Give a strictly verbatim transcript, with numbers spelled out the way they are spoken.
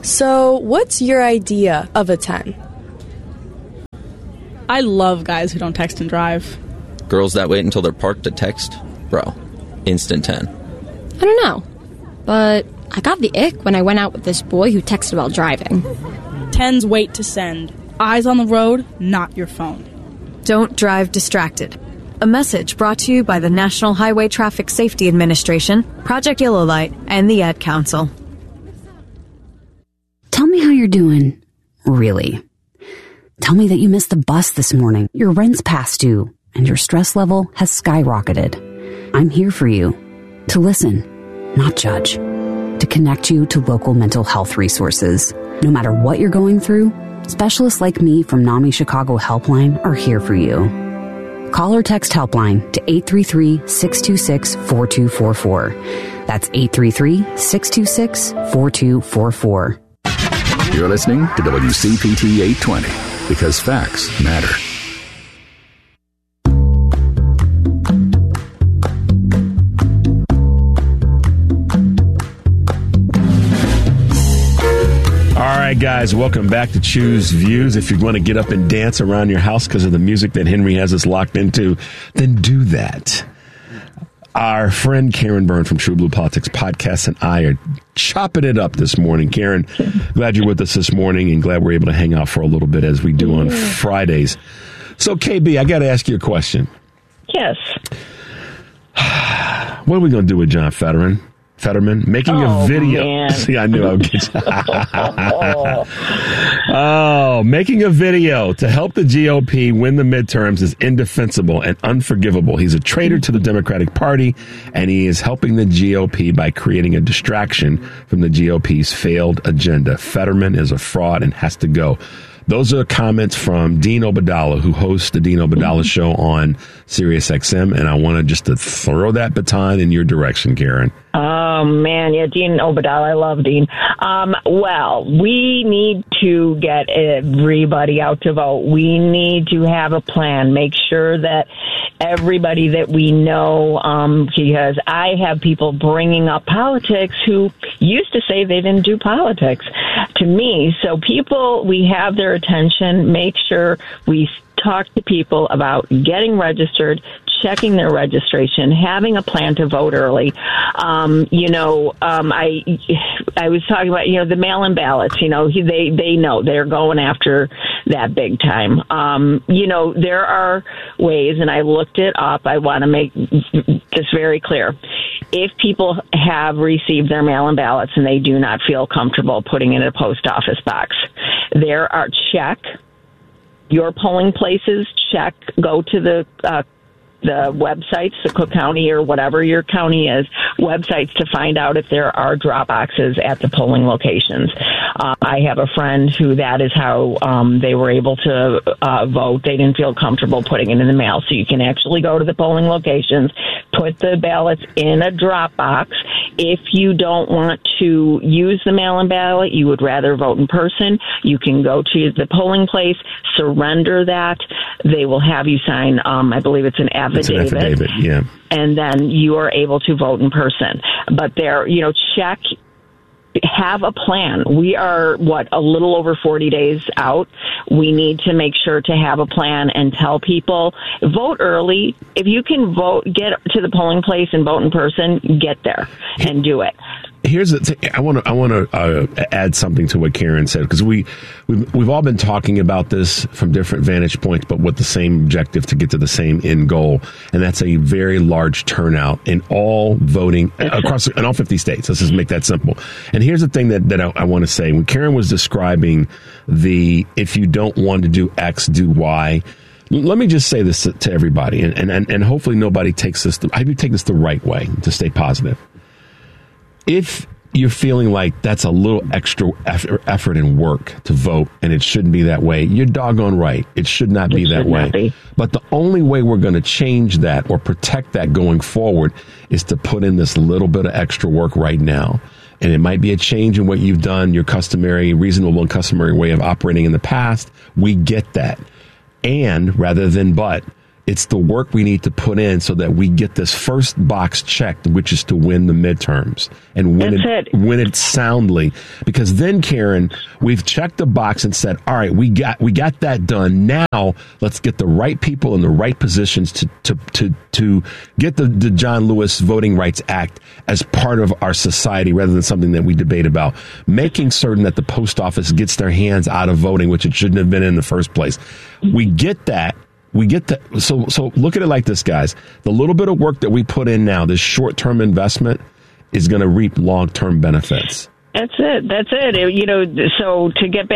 So, what's your idea of a ten? I love guys who don't text and drive. Girls that wait until they're parked to text? Bro, instant ten. I don't know, but I got the ick when I went out with this boy who texted while driving. Tens wait to send. Eyes on the road, not your phone. Don't drive distracted. A message brought to you by the National Highway Traffic Safety Administration, Project Yellow Light, and the Ad Council. Tell me how you're doing, really. Tell me that you missed the bus this morning, your rent's past due, and your stress level has skyrocketed. I'm here for you. To listen, not judge. To connect you to local mental health resources. No matter what you're going through, specialists like me from NAMI Chicago Helpline are here for you. Call or text Helpline to eight three three, six two six, four two four four. That's eight three three, six two six, four two four four. You're listening to W C P T eight twenty, because facts matter. All right, guys, welcome back to Choose Views. If you're going to get up and dance around your house because of the music that Henry has us locked into, then do that. Our friend Karen Byrne from True Blue Politics Podcast and I are chopping it up this morning. Karen, glad you're with us this morning and glad we're able to hang out for a little bit as we do on Fridays. So, K B, I got to ask you a question. Yes. What are we going to do with John Fetterman? Fetterman making oh, a video. Man. See, I knew I would get you. Oh, making a video to help the G O P win the midterms is indefensible and unforgivable. He's a traitor to the Democratic Party, and he is helping the G O P by creating a distraction from the G O P's failed agenda. Fetterman is a fraud and has to go. Those are comments from Dean Obeidallah, who hosts the Dean Obeidallah Show on Sirius X M, and I wanted just to throw that baton in your direction, Karen. Oh, man. Yeah, Dean Obeidallah. I love Dean. Um, well, we need to get everybody out to vote. We need to have a plan. Make sure that everybody that we know, um, because I have people bringing up politics who used to say they didn't do politics to me. So people, we have their attention. Make sure we talk to people about getting registered, checking their registration, having a plan to vote early. Um, you know, um, I I was talking about, you know, the mail-in ballots. You know, they, they know they're going after that big time. Um, you know, there are ways, and I looked it up. I want to make this very clear. If people have received their mail-in ballots and they do not feel comfortable putting it in a post office box, there are check your polling places, check, go to the uh, the websites, the Cook County or whatever your county is, websites to find out if there are drop boxes at the polling locations. Uh, I have a friend who that is how um, they were able to uh, vote. They didn't feel comfortable putting it in the mail. So you can actually go to the polling locations, put the ballots in a drop box. If you don't want to use the mail-in ballot, you would rather vote in person, you can go to the polling place, surrender that. They will have you sign, um, I believe it's an affidavit. It's an affidavit, yeah. And then you are able to vote in person. But there, you know, check, have a plan. We are, what, a little over forty days out. We need to make sure to have a plan and tell people, vote early. If you can vote, get to the polling place and vote in person, get there and do it. Here's the thing. I want to I want to uh, add something to what Karen said, because we we've, we've all been talking about this from different vantage points, but with the same objective to get to the same end goal, and that's a very large turnout in all voting across in all fifty states. Let's just make that simple. And here's the thing that that I, I want to say. When Karen was describing the if you don't want to do X, do Y. Let me just say this to, to everybody, and, and and hopefully nobody takes this. The, I do take this the right way to stay positive. If you're feeling like that's a little extra effort and work to vote and it shouldn't be that way, you're doggone right. It should not be that way. Be. But the only way we're going to change that or protect that going forward is to put in this little bit of extra work right now. And it might be a change in what you've done, your customary, reasonable and customary way of operating in the past. We get that. And rather than but, It's the work we need to put in so that we get this first box checked, which is to win the midterms and win That's it, it. win it soundly. Because then, Karen, we've checked the box and said, all right, we got we got that done. Now let's get the right people in the right positions to to to, to get the, the John Lewis Voting Rights Act as part of our society rather than something that we debate about. Making certain that the post office gets their hands out of voting, which it shouldn't have been in the first place. We get that. We get that. So, so look at it like this, guys. The little bit of work that we put in now, this short-term investment, is going to reap long-term benefits. That's it. That's it. You know, so to get back